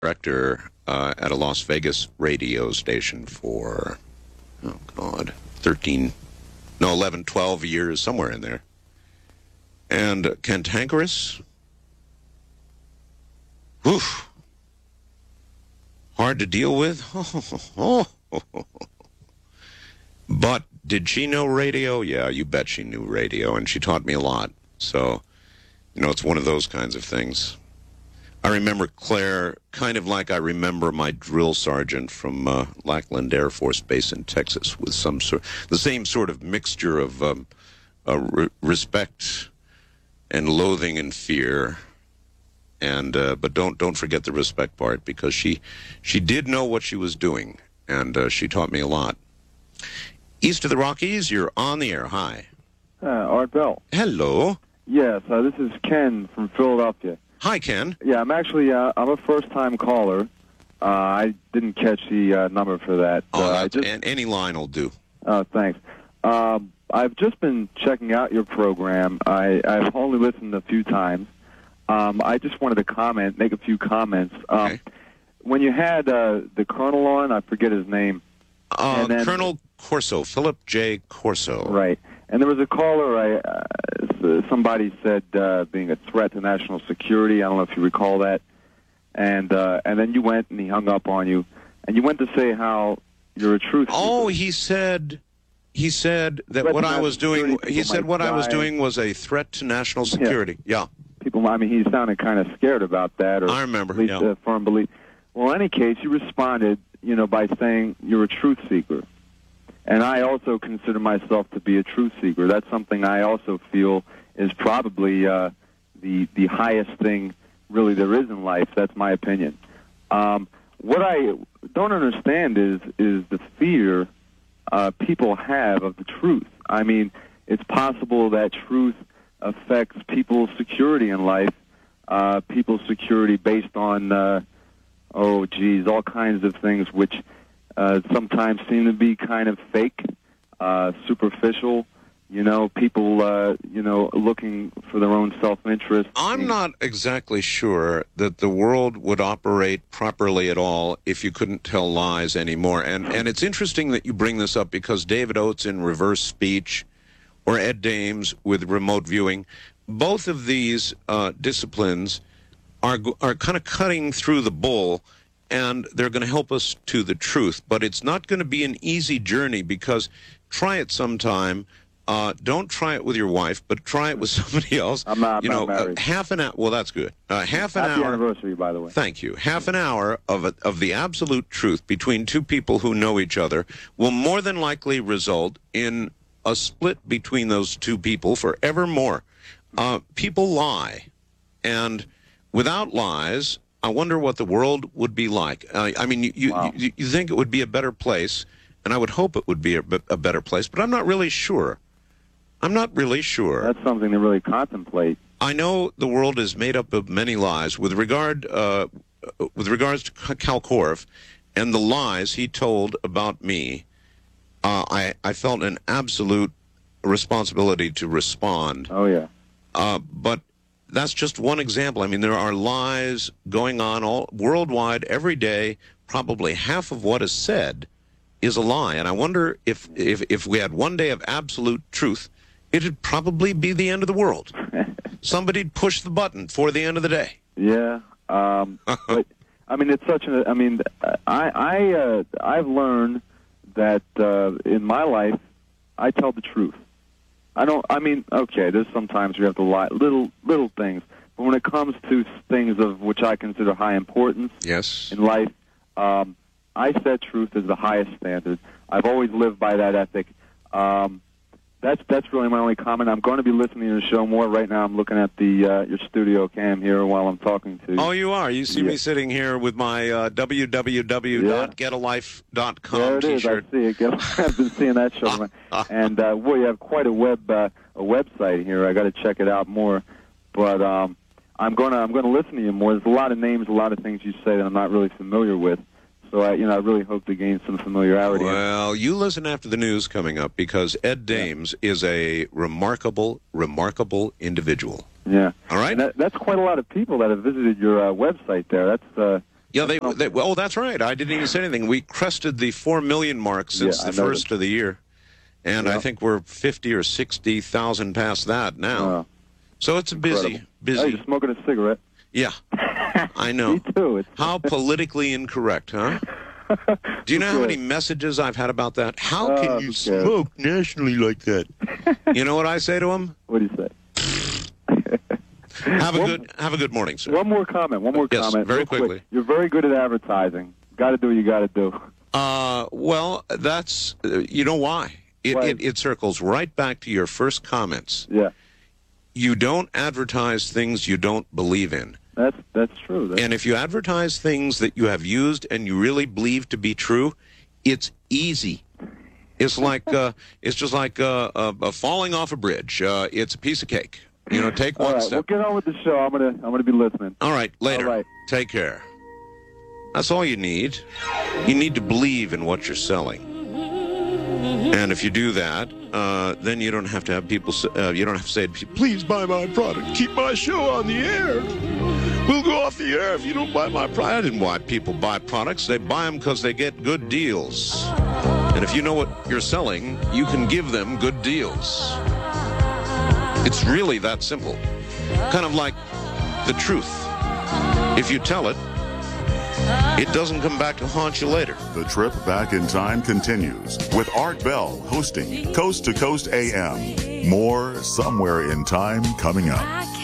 director at a Las Vegas radio station for, 11, 12 years, somewhere in there. And cantankerous. Oof. Hard to deal with. But did she know radio? Yeah, you bet she knew radio, and she taught me a lot. So, it's one of those kinds of things. I remember Claire kind of like I remember my drill sergeant from Lackland Air Force Base in Texas, with the same sort of mixture of respect and loathing and fear. And but don't forget the respect part, because she did know what she was doing, and she taught me a lot. East of the Rockies, you're on the air. Hi. Art Bell. Hello. Yes, this is Ken from Philadelphia. Hi, Ken. Yeah, I'm actually I'm a first-time caller. I didn't catch the number for that. And any line will do. Thanks. I've just been checking out your program. I've only listened a few times. I just wanted to make a few comments. Okay. When you had the Colonel on, I forget his name. Colonel Corso, Philip J. Corso. Right. And there was a caller, somebody said being a threat to national security. I don't know if you recall that. And then you went and he hung up on you. And you went to say how you're a truth seeker. Oh, he said that what I was doing, I was doing was a threat to national security. Yeah. People, he sounded kind of scared about that. Or I remember, at least a firm belief. Well, in any case, you responded, by saying you're a truth seeker. And I also consider myself to be a truth seeker. That's something I also feel is probably the highest thing really there is in life. That's my opinion. What I don't understand is the fear people have of the truth. It's possible that truth affects people's security in life, people's security based on, all kinds of things which sometimes seem to be kind of fake, superficial, people, looking for their own self-interest. I'm not exactly sure that the world would operate properly at all if you couldn't tell lies anymore. And it's interesting that you bring this up, because David Oates in Reverse Speech or Ed Dames with remote viewing, both of these disciplines are kind of cutting through the bull, and they're going to help us to the truth. But it's not going to be an easy journey, because try it sometime. Don't try it with your wife, but try it with somebody else. I'm not married. Half an hour. Well, that's good. Half an hour. Happy anniversary, by the way. Thank you. Half an hour of the absolute truth between two people who know each other will more than likely result in a split between those two people forevermore. People lie, and without lies, I wonder what the world would be like. You think it would be a better place, and I would hope it would be a better place, but I'm not really sure. That's something to really contemplate. I know the world is made up of many lies. With regards to Cal Korff and the lies he told about me, I felt an absolute responsibility to respond. Oh, yeah. But that's just one example. There are lies going on all worldwide every day. Probably half of what is said is a lie. And I wonder if we had one day of absolute truth, it'd probably be the end of the world. Somebody'd push the button for the end of the day. Yeah. But, it's such I've learned that in my life, I tell the truth. There's sometimes you have to lie, little things. But when it comes to things of which I consider high importance yes. in life, I set truth as the highest standard. I've always lived by that ethic. That's really my only comment. I'm going to be listening to your show more. Right now I'm looking at your studio cam here while I'm talking to you. Oh, you are? You see me sitting here with my www.getalife.com T-shirt. There it is. I see it. I've been seeing that show. And, you have quite a website here. I got to check it out more. But I'm going to listen to you more. There's a lot of names, a lot of things you say that I'm not really familiar with. So, I really hope to gain some familiarity. Well, you listen after the news coming up, because Ed Dames is a remarkable, remarkable individual. Yeah. All right? And that's quite a lot of people that have visited your website there. Yeah, oh, that's right. I didn't even say anything. We crested the 4 million mark since the first of the year. And I think we're 50 or 60,000 past that now. So it's busy. Hey, you're smoking a cigarette. Yeah, I know. Me too. How politically incorrect, huh? Do you know how many messages I've had about that? How can you smoke nationally like that? You know what I say to them? What do you say? Have a good morning, sir. One more comment. Yes, very quickly. Quick. You're very good at advertising. Got to do what you got to do. Well, that's you know why it circles right back to your first comments. Yeah. You don't advertise things you don't believe in. That's true. And if you advertise things that you have used and you really believe to be true, it's easy. It's like it's just like falling off a bridge. It's a piece of cake. You know, take one step. Well, get on with the show. I'm gonna be listening. All right, later. All right. Take care. That's all you need. You need to believe in what you're selling. And if you do that, then you don't have to have people. You don't have to say, "Please buy my product. Keep my show on the air. We'll go off the air if you don't buy my product." I didn't why people buy products. They buy them because they get good deals. And if you know what you're selling, you can give them good deals. It's really that simple. Kind of like the truth. If you tell it, it doesn't come back to haunt you later. The trip back in time continues with Art Bell hosting Coast to Coast AM. More Somewhere in Time coming up.